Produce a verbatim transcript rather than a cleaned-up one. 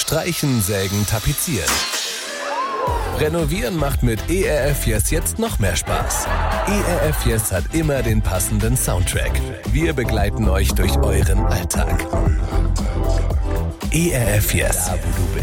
Streichen, Sägen, Tapezieren. Renovieren macht mit E R F Yes jetzt noch mehr Spaß. E R F Yes hat immer den passenden Soundtrack. Wir begleiten euch durch euren Alltag. E R F Yes, da wo du bist.